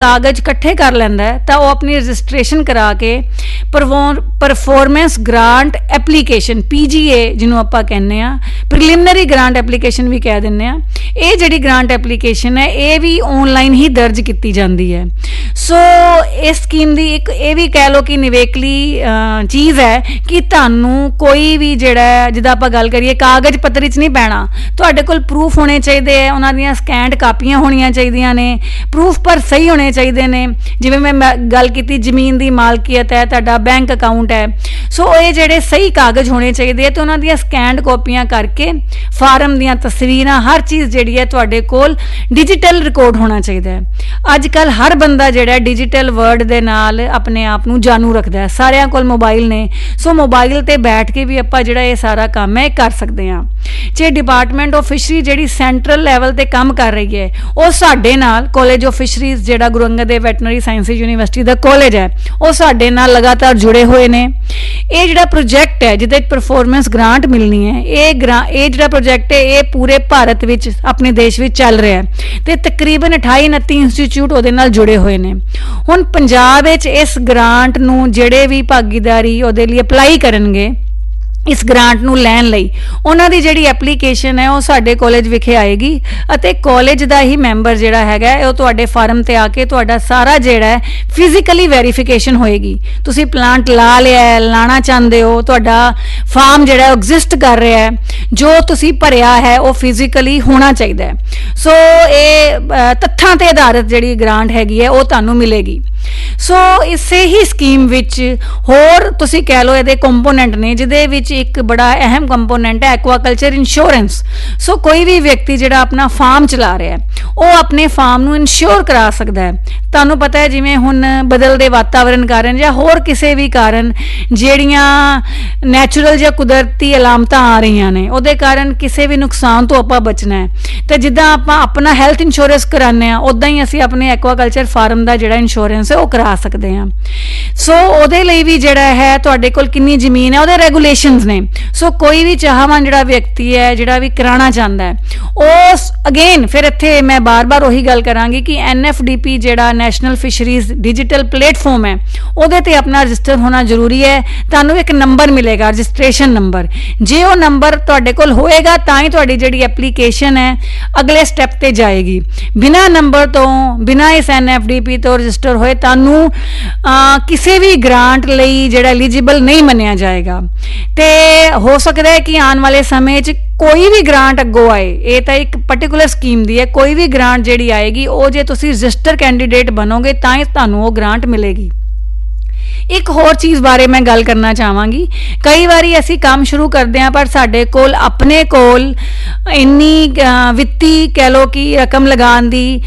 ਕਾਗਜ਼ ਇਕੱਠੇ ਕਰ ਲੈਂਦਾ ਹੈ ਤਾਂ ਉਹ ਆਪਣੀ ਰਜਿਸਟ੍ਰੇਸ਼ਨ ਕਰਾ ਕੇ ਪਰਫੋਰਮੈਂਸ ਗ੍ਰਾਂਟ ਐਪਲੀਕੇਸ਼ਨ PGA ਜਿਹਨੂੰ ਆਪਾਂ ਕਹਿੰਦੇ ਆ, ਪ੍ਰੀਲਿਮਿਨਰੀ ਗ੍ਰਾਂਟ ਐਪਲੀਕੇਸ਼ਨ ਵੀ ਕਹਿ ਦਿੰਦੇ ਆ, ਇਹ ਜਿਹੜੀ ਗ੍ਰਾਂਟ ਐਪਲੀਕੇਸ਼ਨ ਹੈ ਇਹ ਵੀ ਆਨਲਾਈਨ ਹੀ ਦਰਜ ਕੀਤੀ ਜਾਂਦੀ ਹੈ। ਸੋ ਇਸ ਸਕੀਮ ਦੀ ਇੱਕ ਇਹ ਵੀ ਕਹਿ ਲਓ ਕਿ ਨਿਵੇਕਲੀ ਚੀਜ਼ ਹੈ ਕਿ ਤੁਹਾਨੂੰ ਕੋਈ ਵੀ ਜਿਹੜਾ ਜਿੱਦਾਂ ਆਪਾਂ ਗੱਲ ਕਰੀਏ ਕਾਗਜ਼ ਪੱਤਰ 'ਚ ਨਹੀਂ ਪੈਣਾ, ਤੁਹਾਡੇ ਕੋਲ ਪ੍ਰੂਫ ਹੋਣੇ ਚਾਹੀਦੇ ਹੈ, ਉਹਨਾਂ ਦੀਆਂ ਸਕੈਨਡ ਕਾਪੀਆਂ ਹੋਣੀਆਂ ਚਾਹੀਦੀਆਂ ਨੇ, ਪ੍ਰੂਫ ਪਰ ਸਹੀ ਹੋਣੇ ਚਾਹੀਦੇ ਨੇ। ਜਿਵੇਂ ਮੈਂ ਗੱਲ ਕੀਤੀ ਜ਼ਮੀਨ ਦੀ ਮਾਲਕੀਅਤ ਹੈ, ਤੁਹਾਡਾ ਬੈਂਕ ਅਕਾਊਂਟ ਹੈ, ਸੋ ਇਹ ਜਿਹੜੇ ਸਹੀ ਕਾਗਜ਼ ਹੋਣੇ ਚਾਹੀਦੇ ਹੈ ਤੇ ਉਹਨਾਂ ਦੀਆਂ ਸਕੈਨਡ ਕਾਪੀਆਂ ਕਰਕੇ ਫਾਰਮ ਦੀਆਂ ਤਸਵੀਰਾਂ ਹਰ ਚੀਜ਼ ਜਿਹੜੀ ਹੈ ਤੁਹਾਡੇ ਕੋਲ ਡਿਜੀਟਲ ਰਿਕਾਰਡ ਹੋਣਾ ਚਾਹੀਦਾ ਹੈ। ਅੱਜ ਕੱਲ੍ਹ ਹਰ ਬੰਦਾ ਜਿਹੜਾ ਡਿਜੀਟਲ ਵਰਲਡ ਦੇ ਨਾਲ ਆਪਣੇ ਆਪ ਨੂੰ ਜਾਣੂ ਰੱਖਦਾ ਹੈ, ਸਾਰਿਆਂ ਕੋਲ ਮੋਬਾਈਲ ਨੇ, ਸੋ ਮੋਬਾਈਲ ਤੇ ਬੈਠ ਕੇ ਵੀ ਆਪਾਂ ਜਿਹੜਾ ਇਹ ਸਾਰਾ ਕੰਮ ਹੈ ਕਰ ਸਕਦੇ ਹਾਂ। ਜੇ ਡਿਪਾਰਟਮੈਂਟ ਆਫ ਫਿਸ਼ਰੀ ਜਿਹੜੀ ਸੈਂਟਰਲ ਲੈਵਲ ਤੇ ਕੰਮ ਕਰ ਰਹੀ ਹੈ ਉਹ ਸਾਡੇ ਨਾਲ ਕਾਲਜ ਆਫ ਫਿਸ਼ਰੀਜ਼ ਜਿਹੜਾ Guru Angad Dev veterinary sciences university ਦਾ ਕਾਲਜ ਹੈ ਉਹ ਸਾਡੇ ਨਾਲ ਲਗਾਤਾਰ ਜੁੜੇ ਹੋਏ ਨੇ। ਇਹ ਜਿਹੜਾ ਪ੍ਰੋਜੈਕਟ ਹੈ ਜਿਹਦੇ ਪਰਫੋਰਮੈਂਸ ਗ੍ਰਾਂਟ ਮਿਲਣੀ ਹੈ ਇਹ ਜਿਹੜਾ ਪ੍ਰੋਜੈਕਟ ਹੈ ਇਹ ਪੂਰੇ ਭਾਰਤ ਵਿੱਚ ਆਪਣੇ ਦੇਸ਼ ਵਿੱਚ ਚੱਲ ਰਿਹਾ ਹੈ ਤੇ ਤਕਰੀਬਨ 28-29 ਇੰਸਟੀਚਿਊਟ ਉਹਦੇ ਨਾਲ ਜੁੜੇ ਹੋਏ ਨੇ। ਹੁਣ ਪੰਜਾਬ ਵਿੱਚ ਇਸ ਗ੍ਰਾਂਟ ਨੂੰ ਜਿਹੜੇ ਵੀ ਭਾਗੀਦਾਰੀ ਉਹਦੇ ਲਈ ਅਪਲਾਈ ਕਰਨਗੇ ਇਸ ਗ੍ਰਾਂਟ ਨੂੰ ਲੈਣ ਲਈ ਉਹਨਾਂ ਦੀ ਜਿਹੜੀ ਐਪਲੀਕੇਸ਼ਨ ਹੈ ਉਹ ਸਾਡੇ ਕਾਲਜ ਵਿਖੇ ਆਏਗੀ ਅਤੇ ਕਾਲਜ ਦਾ ਹੀ ਮੈਂਬਰ ਜਿਹੜਾ ਹੈਗਾ ਉਹ ਤੁਹਾਡੇ ਫਾਰਮ ਤੇ ਆ ਕੇ ਤੁਹਾਡਾ ਸਾਰਾ ਜਿਹੜਾ ਹੈ ਫਿਜ਼ੀਕਲੀ ਵੈਰੀਫਿਕੇਸ਼ਨ ਹੋਏਗੀ। ਤੁਸੀਂ ਪਲਾਂਟ ਲਾ ਲਿਆ ਹੈ, ਲਾਣਾ ਚਾਹੁੰਦੇ ਹੋ, ਤੁਹਾਡਾ ਫਾਰਮ ਜਿਹੜਾ ਐਗਜ਼ਿਸਟ ਕਰ ਰਿਹਾ ਹੈ, ਜੋ ਤੁਸੀਂ ਭਰਿਆ ਹੈ ਉਹ ਫਿਜ਼ੀਕਲੀ ਹੋਣਾ ਚਾਹੀਦਾ ਹੈ। ਸੋ ਇਹ ਤੱਥਾਂ ਤੇ ਆਧਾਰਿਤ ਜਿਹੜੀ ਗ੍ਰਾਂਟ ਹੈਗੀ ਹੈ ਉਹ ਤੁਹਾਨੂੰ ਮਿਲੇਗੀ। ਸੋ ਇਸੇ ਹੀ ਸਕੀਮ ਵਿੱਚ ਹੋਰ ਤੁਸੀਂ ਕਹਿ ਲਓ ਇਹਦੇ ਕੰਪੋਨੈਂਟ ਨੇ ਜਿਹਦੇ ਵਿੱਚ ਇੱਕ ਬੜਾ ਅਹਿਮ ਕੰਪੋਨੈਂਟ ਹੈ ਐਕਵਾਕਲਚਰ ਇੰਸ਼ੋਰੈਂਸ। ਸੋ ਕੋਈ ਵੀ ਵਿਅਕਤੀ ਜਿਹੜਾ ਆਪਣਾ ਫਾਰਮ ਚਲਾ ਰਿਹਾ ਹੈ ਉਹ ਆਪਣੇ ਫਾਰਮ ਨੂੰ ਇੰਸ਼ੋਰ ਕਰਾ ਸਕਦਾ ਹੈ। ਤੁਹਾਨੂੰ ਪਤਾ ਹੈ ਜਿਵੇਂ ਹੁਣ ਬਦਲਦੇ ਵਾਤਾਵਰਨ ਕਾਰਨ ਜਾਂ ਹੋਰ ਕਿਸੇ ਵੀ ਕਾਰਨ ਜਿਹੜੀਆਂ ਨੈਚੁਰਲ ਜਾਂ ਕੁਦਰਤੀ ਅਲਾਮਤਾਂ ਆ ਰਹੀਆਂ ਨੇ ਉਹਦੇ ਕਾਰਨ ਕਿਸੇ ਵੀ ਨੁਕਸਾਨ ਤੋਂ ਆਪਾਂ ਬਚਣਾ ਹੈ ਤੇ ਜਿੱਦਾਂ ਆਪਾਂ ਆਪਣਾ ਹੈਲਥ ਇੰਸ਼ੋਰੈਂਸ ਕਰਾਉਂਦੇ ਹਾਂ ਉੱਦਾਂ ਹੀ ਅਸੀਂ ਆਪਣੇ ਐਕਵਾਕਲਚਰ ਫਾਰਮ ਦਾ ਜਿਹੜਾ ਇੰਸ਼ੋਰੈਂਸ ਹੈ ਉਹ ਕਰਾ ਸਕਦੇ ਹਾਂ। ਸੋ ਉਹਦੇ ਲਈ ਵੀ ਜਿਹੜਾ ਹੈ ਤੁਹਾਡੇ ਕੋਲ ਕਿੰਨੀ ਜ਼ਮੀਨ ਹੈ ਉਹਦੇ ਰੈਗੂਲੇਸ਼ਨਸ ਨੇ। ਸੋ ਕੋਈ ਵੀ ਚਾਹਵਾਨ ਜਿਹੜਾ ਵਿਅਕਤੀ ਹੈ ਜਿਹੜਾ ਵੀ ਕਰਾਉਣਾ ਚਾਹੁੰਦਾ ਹੈ ਉਹ ਅਗੇਨ ਫਿਰ ਇੱਥੇ ਮੈਂ ਬਾਰ-ਬਾਰ ਉਹੀ ਗੱਲ ਕਰਾਂਗੀ ਕਿ NFDP ਜਿਹੜਾ ਨੈਸ਼ਨਲ ਫਿਸ਼ਰੀਜ਼ ਡਿਜੀਟਲ ਪਲੇਟਫਾਰਮ ਹੈ ਉਹਦੇ ਤੇ ਆਪਣਾ ਰਜਿਸਟਰ ਹੋਣਾ ਜ਼ਰੂਰੀ ਹੈ। ਤੁਹਾਨੂੰ ਇੱਕ ਨੰਬਰ ਮਿਲੇਗਾ ਰਜਿਸਟ੍ਰੇਸ਼ਨ ਨੰਬਰ, ਜੇ ਉਹ ਨੰਬਰ ਤੁਹਾਡੇ ਕੋਲ ਹੋਏਗਾ ਤਾਂ ਹੀ ਤੁਹਾਡੀ ਜਿਹੜੀ ਐਪਲੀਕੇਸ਼ਨ ਹੈ ਅਗਲੇ ਸਟੈਪ ਤੇ ਜਾਏਗੀ। ਬਿਨਾਂ ਨੰਬਰ ਤੋਂ ਬਿਨਾਂ ਇਸ NFDP ਤੋਂ ਰਜਿਸਟਰ ਹੋਏ ਤੁਹਾਨੂੰ ਕਿਸੇ ਵੀ ਗ੍ਰਾਂਟ ਲਈ ਜਿਹੜਾ ਐਲੀਜੀਬਲ ਨਹੀਂ ਮੰਨਿਆ ਜਾਏਗਾ ਤੇ ਹੋ ਸਕਦਾ ਹੈ ਕਿ ਆਉਣ ਵਾਲੇ ਸਮੇਂ 'ਚ ਕੋਈ ਵੀ ਗ੍ਰਾਂਟ ਅੱਗੋਂ ਆਏ, ਇਹ ਤਾਂ ਇੱਕ ਪਾਰਟਿਕੂਲਰ ਸਕੀਮ ਦੀ ਹੈ, ਕੋਈ ਵੀ ਗ੍ਰਾਂਟ ਜਿਹੜੀ ਆਏਗੀ ਉਹ ਜੇ ਤੁਸੀਂ ਰਜਿਸਟਰ ਕੈਂਡੀਡੇਟ ਬਣੋਗੇ ਤਾਂ ਹੀ ਤੁਹਾਨੂੰ ਉਹ ਗ੍ਰਾਂਟ ਮਿਲੇਗੀ। ਇੱਕ ਹੋਰ ਚੀਜ਼ ਬਾਰੇ ਮੈਂ ਗੱਲ ਕਰਨਾ ਚਾਹਾਂਗੀ, ਕਈ ਵਾਰੀ ਅਸੀਂ ਕੰਮ ਸ਼ੁਰੂ ਕਰਦੇ ਹਾਂ ਪਰ ਸਾਡੇ ਕੋਲ ਆਪਣੇ ਕੋਲ ਇੰਨੀ ਵਿੱਤੀ ਕਹਿ ਲਓ ਕਿ ਰਕਮ ਲਗਾਉਣ ਦੀ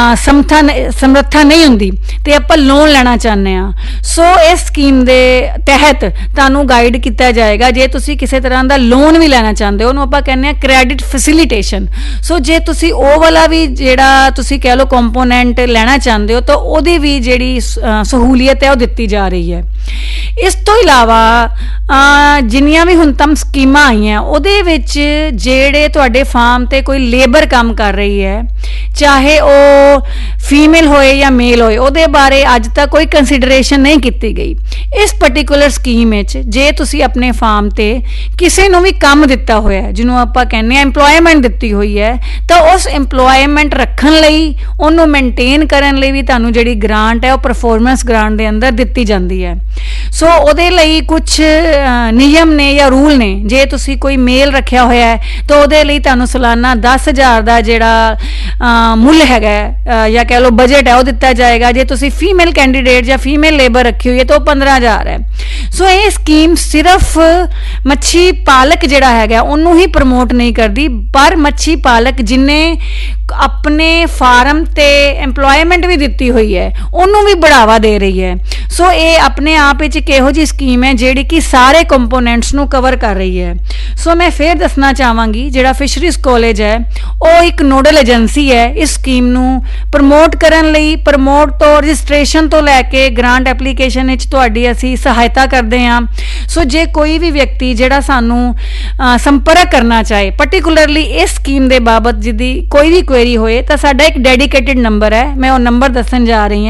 ਸਮਰੱਥਾ ਨਹੀਂ ਹੁੰਦੀ ਤੇ ਆਪਾਂ ਲੋਨ ਲੈਣਾ ਚਾਹੁੰਦੇ ਹਾਂ। ਸੋ ਇਸ ਸਕੀਮ ਦੇ ਤਹਿਤ ਤੁਹਾਨੂੰ ਗਾਈਡ ਕੀਤਾ ਜਾਏਗਾ ਜੇ ਤੁਸੀਂ ਕਿਸੇ ਤਰ੍ਹਾਂ ਦਾ ਲੋਨ ਵੀ ਲੈਣਾ ਚਾਹੁੰਦੇ ਹੋ ਉਹਨੂੰ ਆਪਾਂ ਕਹਿੰਦੇ ਹਾਂ ਕ੍ਰੈਡਿਟ ਫੈਸਿਲੀਟੇਸ਼ਨ। ਸੋ ਜੇ ਤੁਸੀਂ ਉਹ ਵਾਲਾ ਵੀ ਜਿਹੜਾ ਤੁਸੀਂ ਕਹਿ ਲਓ ਕੰਪੋਨੈਂਟ ਲੈਣਾ ਚਾਹੁੰਦੇ ਹੋ ਤਾਂ ਉਹਦੀ ਵੀ ਜਿਹੜੀ ਸਹੂਲੀਅਤ ਹੈ ਉਹ ਦਿੱਤੀ ਜਾ ਰਹੀ ਹੈ। ਇਸ ਤੋਂ ਇਲਾਵਾ ਜਿੰਨੀਆਂ ਵੀ ਹੁਣ ਤੱਕ ਸਕੀਮਾਂ ਆਈਆਂ ਉਹਦੇ ਵਿੱਚ ਜਿਹੜੇ ਤੁਹਾਡੇ ਫਾਰਮ ਤੇ ਕੋਈ ਲੇਬਰ ਕੰਮ ਕਰ ਰਹੀ ਹੈ ਚਾਹੇ ਉਹ ਫੀਮੇਲ ਹੋਏ ਜਾਂ ਮੇਲ ਹੋਏ ਉਹਦੇ ਬਾਰੇ ਅੱਜ ਤੱਕ ਕੋਈ ਕੰਸੀਡਰੇਸ਼ਨ ਨਹੀਂ ਕੀਤੀ ਗਈ। ਇਸ ਪਾਰਟਿਕੂਲਰ ਸਕੀਮ ਵਿੱਚ ਜੇ ਤੁਸੀਂ ਆਪਣੇ ਫਾਰਮ ਤੇ ਕਿਸੇ ਨੂੰ ਵੀ ਕੰਮ ਦਿੱਤਾ ਹੋਇਆ ਹੈ ਜਿਹਨੂੰ ਆਪਾਂ ਕਹਿੰਦੇ ਹਾਂ ਐਮਪਲੋਇਮੈਂਟ ਦਿੱਤੀ ਹੋਈ ਹੈ ਤਾਂ ਉਸ ਐਮਪਲੋਇਮੈਂਟ ਰੱਖਣ ਲਈ ਉਹਨੂੰ ਮੇਨਟੇਨ ਕਰਨ ਲਈ ਵੀ ਤੁਹਾਨੂੰ ਜਿਹੜੀ ਗ੍ਰਾਂਟ ਹੈ ਉਹ ਪਰਫੋਰਮੈਂਸ ਗ੍ਰਾਂਟ ਦੇ ਅੰਦਰ ਦਿੱਤੀ ਜਾਂਦੀ ਹੈ। ਸੋ ਉਹਦੇ ਲਈ ਕੁਝ ਨਿਯਮ ਨੇ ਜਾਂ ਰੂਲ ਨੇ। ਜੇ ਤੁਸੀਂ ਕੋਈ ਮੇਲ ਰੱਖਿਆ ਹੋਇਆ ਹੈ ਤਾਂ ਉਹਦੇ ਲਈ ਤੁਹਾਨੂੰ ਸਾਲਾਨਾ 10,000 ਦਾ ਜਿਹੜਾ ਮੁੱਲ ਹੈਗਾ ਜਾਂ ਕਹਿ ਲਓ ਬਜਟ ਹੈ ਉਹ ਦਿੱਤਾ ਜਾਏਗਾ। ਜੇ ਤੁਸੀਂ ਫੀਮੇਲ ਕੈਂਡੀਡੇਟ ਜਾਂ ਫੀਮੇਲ ਲੇਬਰ ਰੱਖੀ ਹੋਈ ਹੈ ਤਾਂ ਉਹ 15,000 ਹੈ। ਸੋ ਇਹ ਸਕੀਮ ਸਿਰਫ ਮੱਛੀ ਪਾਲਕ ਜਿਹੜਾ ਹੈਗਾ ਉਹਨੂੰ ਹੀ ਪ੍ਰਮੋਟ ਨਹੀਂ ਕਰਦੀ ਪਰ ਮੱਛੀ ਪਾਲਕ ਜਿਨੇ ਆਪਣੇ ਫਾਰਮ ਤੇ ਐਮਪਲੋਇਮੈਂਟ ਵੀ ਦਿੱਤੀ ਹੋਈ ਹੈ ਉਹਨੂੰ ਵੀ ਬੜਾਵਾ ਦੇ ਰਹੀ ਹੈ। ਸੋ ਇਹ ਆਪਣੇ ਆਪ ਵਿੱਚ ਇੱਕ ਇਹੋ ਜਿਹੀ ਸਕੀਮ ਹੈ ਜਿਹੜੀ ਕਿ ਸਾਰੇ ਕੰਪੋਨੈਂਟਸ ਨੂੰ ਕਵਰ ਕਰ ਰਹੀ ਹੈ। ਸੋ ਮੈਂ ਫਿਰ ਦੱਸਣਾ ਚਾਹਾਂਗੀ ਜਿਹੜਾ ਫਿਸ਼ਰੀਜ਼ ਕਾਲਜ ਹੈ ਉਹ ਇੱਕ ਨੋਡਲ ਏਜੰਸੀ ਹੈ ਇਸ ਸਕੀਮ ਨੂੰ ਪ੍ਰਮੋਟ ਕਰਨ ਲਈ। ਪ੍ਰਮੋਟ ਤੋਂ ਰਜਿਸਟ੍ਰੇਸ਼ਨ ਤੋਂ ਲੈ ਕੇ ਗ੍ਰਾਂਟ ਐਪਲੀਕੇਸ਼ਨ ਵਿੱਚ ਤੁਹਾਡੀ ਅਸੀਂ ਸਹਾਇਤਾ ਕਰਦੇ ਹਾਂ। ਸੋ ਜੇ ਕੋਈ ਵੀ ਵਿਅਕਤੀ ਜਿਹੜਾ ਸਾਨੂੰ ਸੰਪਰਕ ਕਰਨਾ ਚਾਹੇ ਪਾਰਟਿਕੂਲਰਲੀ ਇਸ ਸਕੀਮ ਦੇ ਬਾਬਤ ਜਿਹਦੀ ਕੋਈ ਵੀ ਕੁਐਰੀ ਹੋਏ ਤਾਂ ਸਾਡਾ ਇੱਕ ਡੈਡੀਕੇਟਿਡ ਨੰਬਰ ਹੈ, ਮੈਂ ਉਹ ਨੰਬਰ ਦੱਸਣ ਜਾ ਰਹੀ ਹਾਂ।